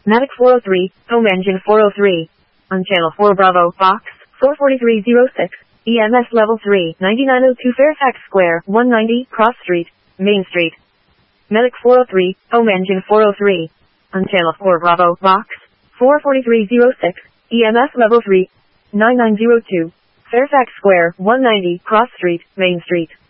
Mavic 403, home engine 403. On channel 4 Bravo, box, 44306, EMS level 3, 9902 Fairfax Square, 190, Cross Street, Main Street. Medic 403, home engine 403. On channel 4 Bravo, box, 44306, EMS level 3, 9902, Fairfax Square, 190, Cross Street, Main Street.